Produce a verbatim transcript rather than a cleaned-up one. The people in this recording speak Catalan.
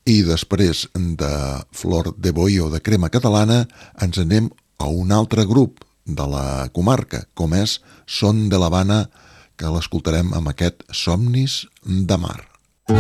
I després de Flor de Boí o de Crema Catalana ens anem a un altre grup de la comarca, com és Son de l'Havana, que l'escoltarem amb aquest Somnis de Mar.